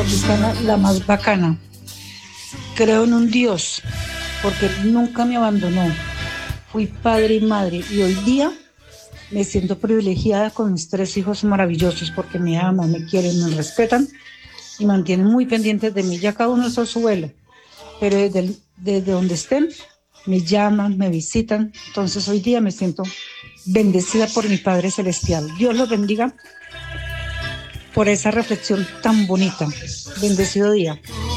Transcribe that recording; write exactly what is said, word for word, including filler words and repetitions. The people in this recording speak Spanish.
mexicana, la más bacana. Creo en un Dios, porque nunca me abandonó. Fui padre y madre y hoy día me siento privilegiada con mis tres hijos maravillosos porque me aman, me quieren, me respetan y mantienen muy pendientes de mí. Ya cada uno está a su vuelo, pero desde, el- desde donde estén me llaman, me visitan. Entonces hoy día me siento bendecida por mi Padre Celestial. Dios los bendiga por esa reflexión tan bonita. Bendecido día.